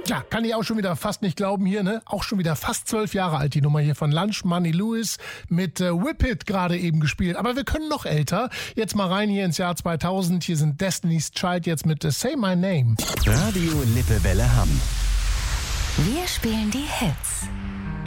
Ja, kann ich auch schon wieder fast nicht glauben hier, ne? Auch schon wieder fast 12 Jahre alt, die Nummer hier von Lunch Money Lewis mit Whip It gerade eben gespielt. Aber wir können noch älter. Jetzt mal rein hier ins Jahr 2000. Hier sind Destiny's Child jetzt mit Say My Name. Radio Lippewelle Hamm. Wir spielen die Hits.